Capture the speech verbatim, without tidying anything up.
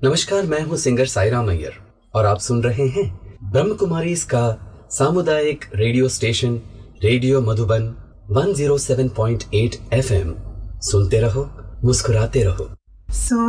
नमस्कार, मैं हूं सिंगर साईराम अय्यर और आप सुन रहे हैं ब्रह्म कुमारी इसका सामुदायिक रेडियो स्टेशन रेडियो मधुबन एक सौ सात पॉइंट आठ एफ एम। सुनते रहो, मुस्कुराते रहो।